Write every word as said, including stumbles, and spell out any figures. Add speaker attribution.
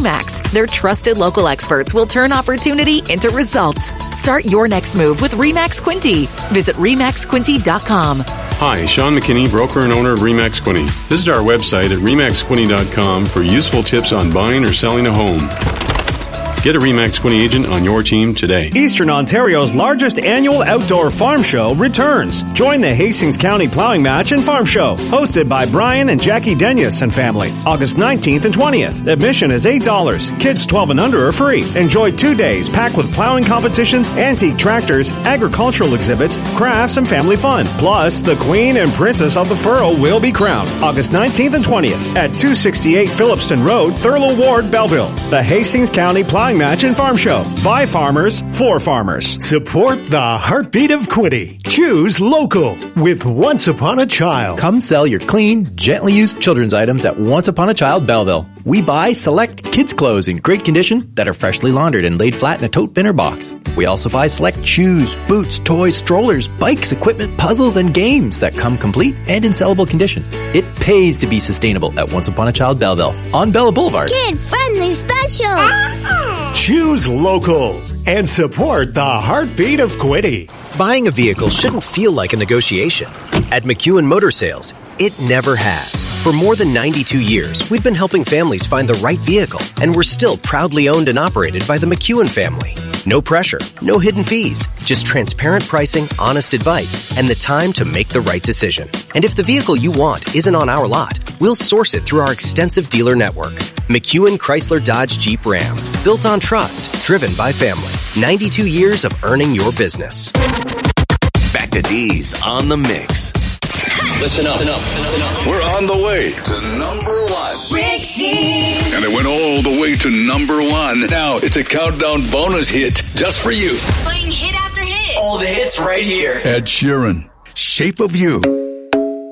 Speaker 1: RE/MAX. Their trusted local experts will turn opportunity into results. Start your next move with RE/MAX Quinte. Visit remax quinte dot com.
Speaker 2: Hi, Sean McKinney, broker and owner of RE/MAX Quinte. Visit our website at remax quinte dot com for useful tips on buying or selling a home. Get a RE/MAX Quinte agent on your team today.
Speaker 3: Eastern Ontario's largest annual outdoor farm show returns. Join the Hastings County Plowing Match and Farm Show, hosted by Brian and Jackie Denyus and family, August nineteenth and twentieth. Admission is eight dollars. Kids twelve and under are free. Enjoy two days packed with plowing competitions, antique tractors, agricultural exhibits, crafts, and family fun. Plus, the Queen and Princess of the Furrow will be crowned August nineteenth and twentieth at two sixty-eight Phillipston Road, Thurlow Ward, Belleville. The Hastings County Plowing Match and Farm Show. By farmers, for farmers.
Speaker 4: Support the heartbeat of Quinte. Choose local with Once Upon a Child.
Speaker 5: Come sell your clean, gently used children's items at Once Upon a Child Belleville. We buy select kids' clothes in great condition that are freshly laundered and laid flat in a tote bin or box. We also buy select shoes, boots, toys, strollers, bikes, equipment, puzzles, and games that come complete and in sellable condition. It pays to be sustainable at Once Upon a Child Belleville on Bella Boulevard.
Speaker 6: Kid-friendly specials.
Speaker 4: Choose local and support the heartbeat of Quinte.
Speaker 7: Buying a vehicle shouldn't feel like a negotiation. At McEwen Motor Sales, it never has. For more than ninety-two years, we've been helping families find the right vehicle, and we're still proudly owned and operated by the McEwen family. No pressure, no hidden fees, just transparent pricing, honest advice, and the time to make the right decision. And if the vehicle you want isn't on our lot, we'll source it through our extensive dealer network. McEwen Chrysler Dodge Jeep Ram. Built on trust, driven by family. ninety-two years of earning your business.
Speaker 8: Back to D's on the Mix.
Speaker 9: Listen up. Listen up.
Speaker 10: We're on the way to number one.
Speaker 11: Rick Dees.
Speaker 10: And it went all the way to number one. Now it's a countdown bonus hit just for you.
Speaker 11: Playing hit after hit.
Speaker 9: All the hits right here.
Speaker 10: Ed Sheeran, Shape of You.